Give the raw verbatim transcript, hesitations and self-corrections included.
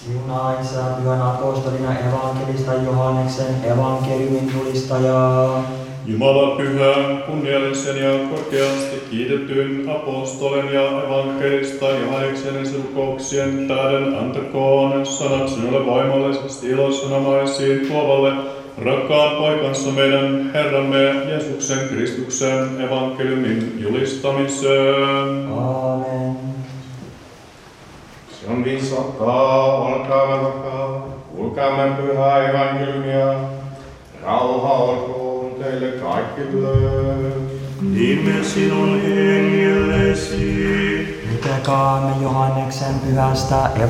Siunaa Isä pyhän apostolina evankelista Johanneksen evankeliumin julistajaa. Jumala pyhän, kunniallisen ja korkeasti kiitetyn apostolen ja evankelista Johanneksen rukouksien tähden antakoon sanat sinulle voimallisesti ilosanomaisiin tuovalle rakkaan poikansa meidän Herramme Jeesuksen Kristuksen evankeliumin julistamiseen. Aamen. Se on viisauttaa, olkaamme vakaa, kuulkaamme pyhää evankeliumia. Rauha olkoon teille kaikille. Nime sinun hengellesi. Lutekaamme Johanneksen pyhästä